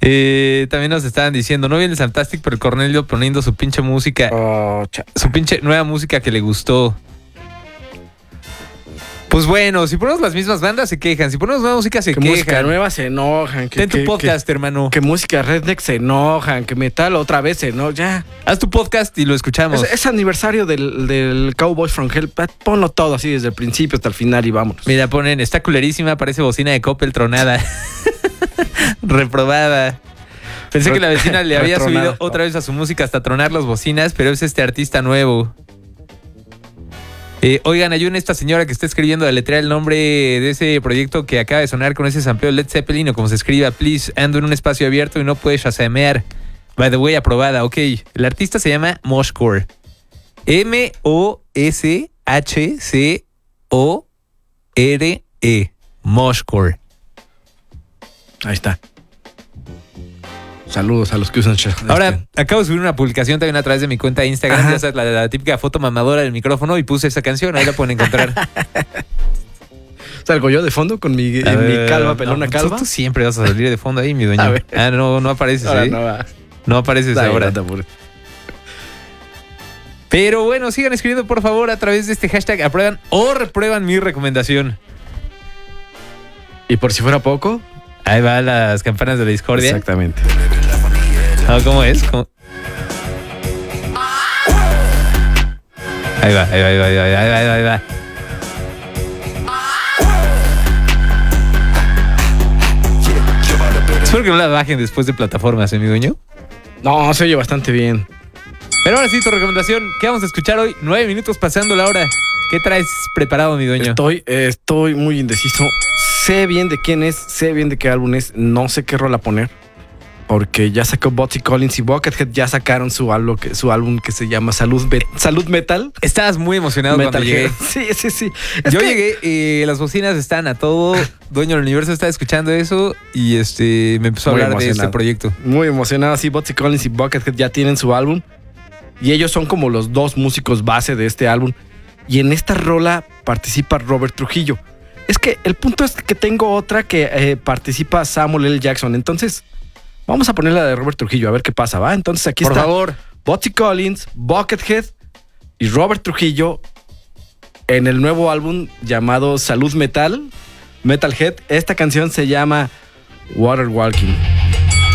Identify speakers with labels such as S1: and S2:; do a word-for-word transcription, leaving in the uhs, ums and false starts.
S1: Eh, también nos estaban diciendo, no viene el Fantastic, pero el Cornelio poniendo su pinche música.
S2: Oh,
S1: su pinche nueva música que le gustó. Pues bueno, si ponemos las mismas bandas se quejan. Si ponemos nueva música se
S2: que
S1: quejan.
S2: música nueva se enojan. Que,
S1: Ten tu
S2: que,
S1: podcast,
S2: que,
S1: hermano.
S2: Que música redneck se enojan. Que metal otra vez se enojan. Ya.
S1: Haz tu podcast y lo escuchamos.
S2: Es, es aniversario del, del Cowboys from Hell. Ponlo todo así desde el principio hasta el final y vámonos.
S1: Mira, ponen, está culerísima, parece bocina de Coppel tronada. Reprobada. Pensé Re- que la vecina le había retronada. subido otra vez a su música hasta tronar las bocinas, pero es este artista nuevo. Eh, oigan, ayuden a esta señora que está escribiendo a letrear el nombre de ese proyecto que acaba de sonar con ese sampleo Led Zeppelin o como se escriba, please. Ando en un espacio abierto y no puedes shazamear. By the way, aprobada, ok. El artista se llama Moshcore. M O S H C O R E. Moshcore.
S2: Ahí está. Saludos a los que usan Shazam.
S1: Ahora, acabo de subir una publicación también a través de mi cuenta de Instagram. Ajá. Ya sabes, la, la típica foto mamadora del micrófono y puse esa canción. Ahí la pueden encontrar.
S2: ¿Salgo yo de fondo con mi, en ver, mi calva, pelona no, calva?
S1: Tú, tú siempre vas a salir de fondo ahí, mi dueño. Ah, no, no apareces, ahora ¿eh? No, va. no apareces Dale, ahora. Pero bueno, sigan escribiendo, por favor, a través de este hashtag aprueban o reprueban mi recomendación.
S2: Y por si fuera poco...
S1: Ahí van las campanas de la discordia.
S2: Exactamente.
S1: Ah, ¿cómo es? ¿Cómo? Ahí va, ahí va, ahí va, ahí va, ahí va, ahí va. Espero que no la bajen después de plataformas, ¿eh, mi dueño?
S2: No, se oye bastante bien.
S1: Pero ahora sí, tu recomendación. ¿Qué vamos a escuchar hoy? Nueve minutos pasando la hora. ¿Qué traes preparado, mi dueño?
S2: Estoy, eh, estoy muy indeciso. Sé bien de quién es, sé bien de qué álbum es, no sé qué rola poner. Porque ya sacó Bootsy Collins y Buckethead, ya sacaron su álbum que, su álbum que se llama Salud, Be- Salud Metal.
S1: Estabas muy emocionado Metal cuando llegué.
S2: Sí, sí, sí.
S1: Es Yo que... llegué y las bocinas están a todo. Dueño del Universo está escuchando eso y este me empezó a muy hablar de este proyecto.
S2: Muy emocionado, sí. Bootsy Collins y Buckethead ya tienen su álbum. Y ellos son como los dos músicos base de este álbum. Y en esta rola participa Robert Trujillo. Es que el punto es que tengo otra que eh, participa Samuel L. Jackson. Entonces, vamos a poner la de Robert Trujillo, a ver qué pasa, ¿va? Entonces aquí
S1: Por
S2: está.
S1: Por favor.
S2: Bootsy Collins, Buckethead y Robert Trujillo en el nuevo álbum llamado Salud Metal, Metalhead. Esta canción se llama Water Walking.